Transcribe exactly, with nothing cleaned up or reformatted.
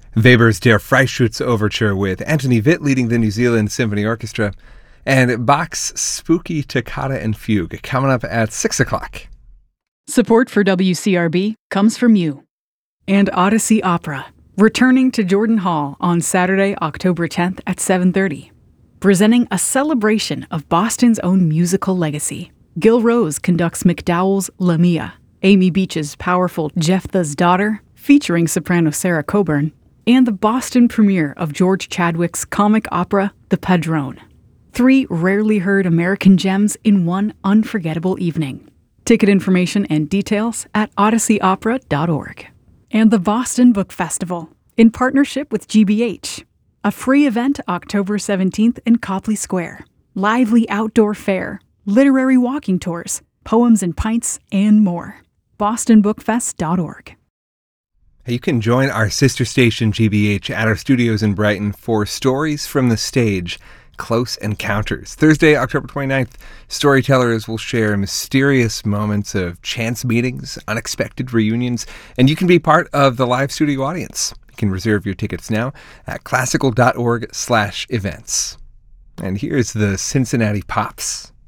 Weber's Der Freischütz Overture with Anthony Witt leading the New Zealand Symphony Orchestra, and Bach's Spooky Toccata and Fugue coming up at six o'clock. Support for W C R B comes from you. And Odyssey Opera, returning to Jordan Hall on Saturday, October tenth at seven thirty. Presenting a celebration of Boston's own musical legacy. Gil Rose conducts MacDowell's Lamia, Amy Beach's powerful Jephthah's Daughter, featuring soprano Sarah Coburn, and the Boston premiere of George Chadwick's comic opera, The Padrone. Three rarely heard American gems in one unforgettable evening. Ticket information and details at odyssey opera dot org. And the Boston Book Festival, in partnership with G B H. A free event October seventeenth in Copley Square. Lively outdoor fair, literary walking tours, poems and pints, and more. boston book fest dot org. You can join our sister station G B H at our studios in Brighton for Stories from the Stage, Close Encounters. Thursday, October twenty-ninth, storytellers will share mysterious moments of chance meetings, unexpected reunions, and you can be part of the live studio audience. You can reserve your tickets now at classical dot org slash events. And here's the Cincinnati Pops.